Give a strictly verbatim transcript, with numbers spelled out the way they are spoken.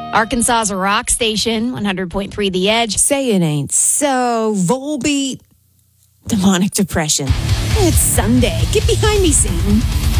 Arkansas's a rock station, one hundred point three The Edge. Say it ain't so. Volbeat, demonic depression. It's Sunday. Get behind me, Satan.